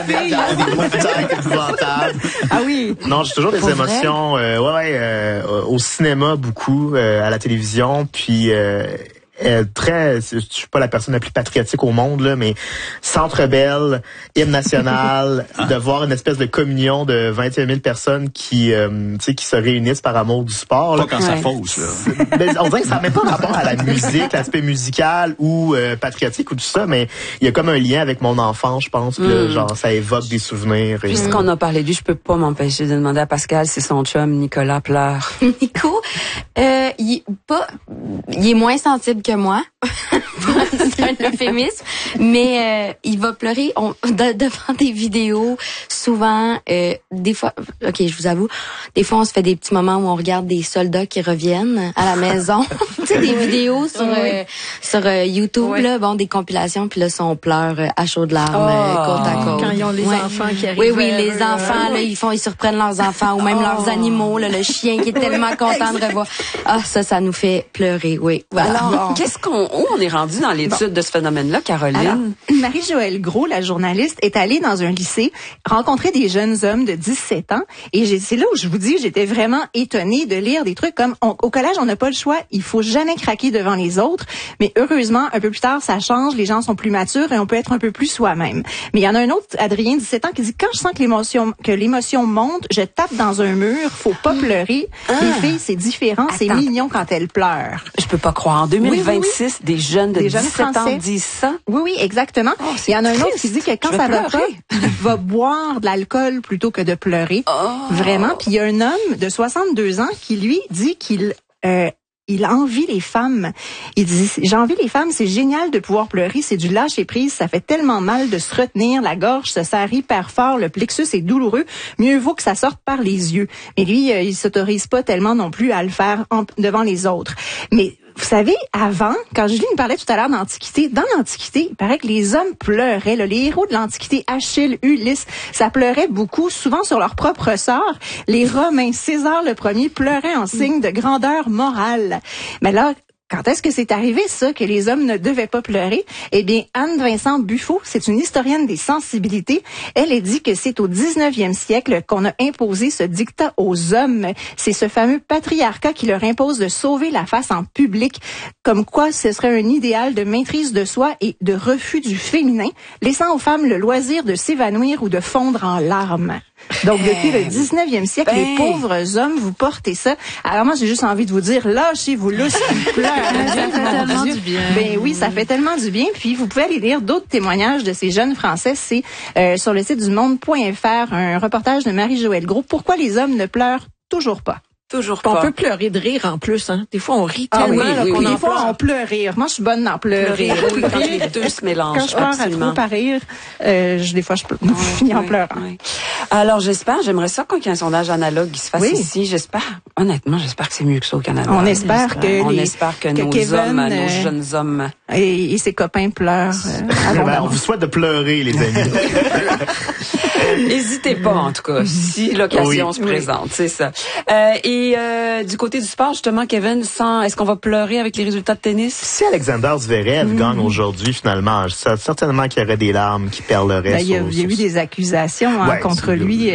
des mots de tête épouvantables. Ah oui. Non, j'ai toujours des émotions, au cinéma beaucoup, à la télévision, puis je suis pas la personne la plus patriotique au monde là, mais Centre Bell, hymne national, de voir une espèce de communion de 21 000 personnes qui se réunissent par amour du sport. Pas là. quand ça fausse, là. On dirait que ça n'a même pas rapport à la musique, l'aspect musical ou patriotique ou tout ça, mais il y a comme un lien avec mon enfance, je pense. Puis là, genre, ça évoque des souvenirs. Puisqu'on a parlé de lui, je peux pas m'empêcher de demander à Pascal si son chum Nicolas pleure. Nico, il est moins sensible que moi. C'est un euphémisme. Mais il va pleurer devant des vidéos. Souvent, des fois, OK, je vous avoue, des fois, on se fait des petits moments où on regarde des soldats qui reviennent à la maison. Tu sais, des vidéos sur YouTube, là, bon, des compilations, puis là, on pleure à chaudes larmes, côte à côte. Quand ils ont les enfants qui arrivent. Oui, les enfants, là, ils surprennent leurs enfants ou même leurs animaux, là, le chien qui est tellement content de revoir. Ah, ça nous fait pleurer, oui. Voilà. Alors, où on est rendu dans l'étude de ce phénomène-là, Caroline? Alors, Marie-Joëlle Gros, la journaliste, est allée dans un lycée rencontrer des jeunes hommes de 17 ans et c'est là où je vous dis, j'étais vraiment étonnée de lire des trucs comme au collège, on n'a pas le choix, il faut jamais craquer devant les autres, mais heureusement, un peu plus tard, ça change, les gens sont plus matures et on peut être un peu plus soi-même. Mais il y en a un autre, Adrien, 17 ans, qui dit quand je sens que l'émotion monte, je tape dans un mur, faut pas pleurer. Les filles, c'est différent, c'est mignon quand elles pleurent. Je peux pas croire. En 2026, des jeunes de 17 ans disent ça. Oui, exactement. Il y en a un autre qui dit que quand ça va pas, il va boire de l'alcool plutôt que de pleurer. Vraiment. Puis il y a un homme de 62 ans qui, lui, dit qu'il envie les femmes. Il dit, j'envie les femmes, c'est génial de pouvoir pleurer, c'est du lâcher prise, ça fait tellement mal de se retenir, la gorge se serre hyper fort, le plexus est douloureux, mieux vaut que ça sorte par les yeux. Mais lui, il s'autorise pas tellement non plus à le faire devant les autres. Mais vous savez, avant, quand Julie nous parlait tout à l'heure d'Antiquité, dans l'Antiquité, il paraît que les hommes pleuraient. Là, les héros de l'Antiquité, Achille, Ulysse, ça pleurait beaucoup, souvent sur leur propre sort. Les Romains, César le premier, pleurait en signe de grandeur morale. Mais là, quand est-ce que c'est arrivé, ça, que les hommes ne devaient pas pleurer? Eh bien, Anne-Vincent Buffo, c'est une historienne des sensibilités. Elle dit que c'est au 19e siècle qu'on a imposé ce dictat aux hommes. C'est ce fameux patriarcat qui leur impose de sauver la face en public, comme quoi ce serait un idéal de maîtrise de soi et de refus du féminin, laissant aux femmes le loisir de s'évanouir ou de fondre en larmes. Donc, depuis le 19e siècle, les pauvres hommes, vous portez ça. Alors moi, j'ai juste envie de vous dire, lâchez-vous là, s'il vous plaît. Ça fait tellement du bien. Ben oui, ça fait tellement du bien. Puis, vous pouvez aller lire d'autres témoignages de ces jeunes Français. C'est sur le site du monde.fr, un reportage de Marie-Joëlle Gros. Pourquoi les hommes ne pleurent toujours pas? Toujours pas. On peut pleurer de rire en plus, hein. Des fois, on rit tellement qu'on en Des fois, pleure. on pleure rire. Moi, je suis bonne dans pleurer. Oui, quand les deux se mélangent. Quand je pleure à trop par rire, des fois, je finis en pleurant. Oui. Alors, j'aimerais ça qu'il y ait un sondage analogue qui se fasse ici. Honnêtement, j'espère que c'est mieux que ça au Canada. On espère que nos Kevin, hommes, nos jeunes hommes et ses copains pleurent. On vous souhaite de pleurer, les amis. N'hésitez pas, en tout cas, si l'occasion se présente, c'est ça. Et du côté du sport, justement, Kevin, est-ce qu'on va pleurer avec les résultats de tennis? Si Alexander Zverev gagne aujourd'hui, finalement, certainement qu'il y aurait des larmes qui perleraient. Il y a eu des accusations contre lui.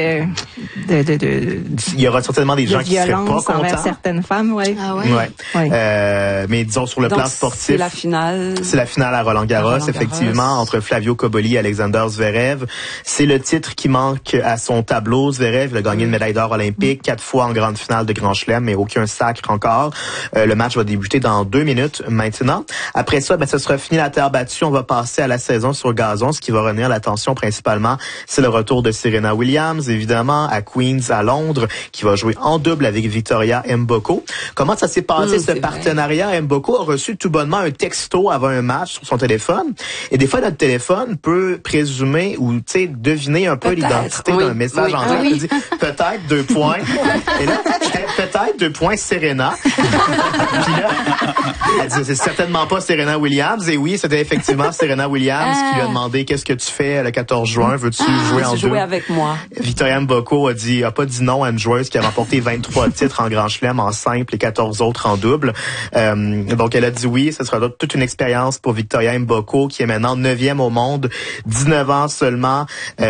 Il y aura certainement des gens qui seraient pas contents. Envers certaines femmes, mais disons, sur le plan sportif. C'est la finale. C'est la finale à Roland-Garros, effectivement, entre Flavio Cobolli et Alexander Zverev. C'est le titre qui manque à son tableau. Zverev a gagné une médaille d'or olympique, 4 fois en grande finale de Grand Chelem, mais aucun sacre encore. Le match va débuter dans 2 minutes maintenant. Après ça, ce sera fini la terre battue. On va passer à la saison sur gazon. Ce qui va retenir l'attention principalement, c'est le retour de Serena Williams, évidemment, à Queens, à Londres, qui va jouer en double avec Victoria Mboko. Comment ça s'est passé, ce partenariat? Mboko a reçu tout bonnement un texto avant un match sur son téléphone. Et des fois, notre téléphone peut présumer ou, deviner un peu l'identité d'un message en anglais. Il dit peut-être 2 points. Et là, peut-être 2 points Serena. Puis là, elle dit c'est certainement pas Serena Williams. Et oui, c'était effectivement Serena Williams qui lui a demandé qu'est-ce que tu fais le 14 juin, veux-tu jouer en double? Avec moi. Victoria Mboko a pas dit non à une joueuse qui a remporté 23 titres en Grand Chelem en simple et 14 autres en double. Donc elle a dit oui, ce sera toute une expérience pour Victoria Mboko qui est maintenant 9e au monde, 19 ans seulement.